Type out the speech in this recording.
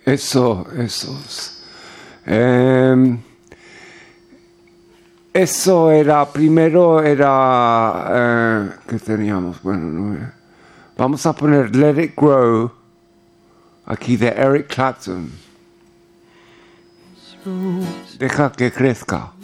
Eso. Eso era, primero era, ¿qué teníamos? Bueno, vamos a poner Let It Grow, aquí de Eric Clapton. Deja que crezca.